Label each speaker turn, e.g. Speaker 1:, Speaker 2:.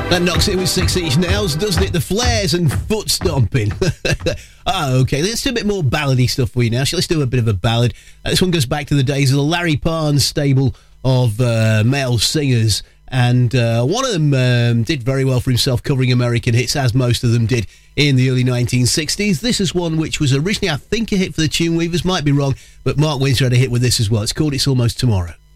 Speaker 1: That knocks it with 6-inch nails, doesn't it? The flares and foot stomping. Okay, let's do a bit more ballady stuff for you now. Let's do a bit of a ballad. This one goes back to the days of the Larry Parnes stable of male singers. And one of them did very well for himself covering American hits, as most of them did in the early 1960s. This is one which was originally, I think, a hit for the Tune Weavers. Might be wrong, but Mark Winter had a hit with this as well. It's called It's Almost Tomorrow.